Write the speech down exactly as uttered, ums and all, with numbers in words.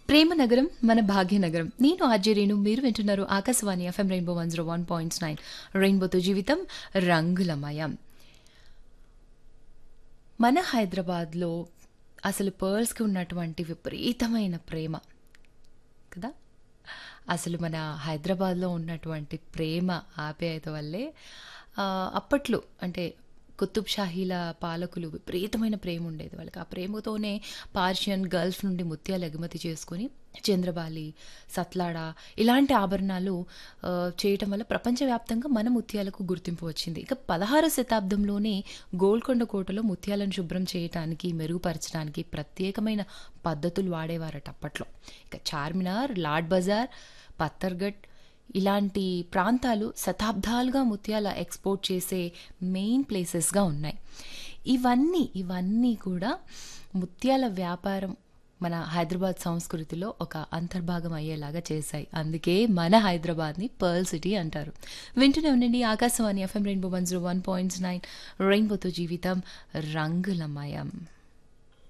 ప్రేమ నగరం మన భాగ్యనగరం. నేను ఆర్జే రేణు. మీరు వింటున్నారు Akashvani FM rainbow one zero one point nine. రెయిన్బోతో జీవితం రంగులమయం. మన హైదరాబాద్లో అసలు పర్ల్స్కి ఉన్నటువంటి విపరీతమైన ప్రేమ కదా. అసలు మన హైదరాబాద్లో ఉన్నటువంటి ప్రేమ ఆప్యాయత వల్లే ఆ, అప్పట్లో అంటే కుతుబ్ షాహీల పాలకులు విపరీతమైన ప్రేమ ఉండేది వాళ్ళకి. ఆ ప్రేమతోనే పార్షియన్ గల్ఫ్ నుండి ముత్యాలు ఎగుమతి చేసుకొని చంద్రబాలి, సత్లాడ ఇలాంటి ఆభరణాలు ఆ, చేయటం వల్ల ప్రపంచవ్యాప్తంగా మన ముత్యాలకు గుర్తింపు వచ్చింది. ఇక పదహారవ శతాబ్దంలోనే గోల్కొండ కోటలో ముత్యాలను శుభ్రం చేయటానికి, మెరుగుపరచడానికి ప్రత్యేకమైన పద్ధతులు వాడేవారట అప్పట్లో. ఇక చార్మినార్, లాడ్ బజార్, పత్తర్గఢ్ ఇలాంటి ప్రాంతాలు శతాబ్దాలుగా ముత్యాల ఎక్స్పోర్ట్ చేసే మెయిన్ ప్లేసెస్గా ఉన్నాయి. ఇవన్నీ ఇవన్నీ కూడా ముత్యాల వ్యాపారం మన హైదరాబాద్ సంస్కృతిలో ఒక అంతర్భాగం అయ్యేలాగా చేశాయి. అందుకే మన హైదరాబాద్ని పర్ల్ సిటీ అంటారు. వింటూనే ఉండండి Akashvani FM rainbow one zero one point nine. రెయిన్బోతో జీవితం రంగులమయం.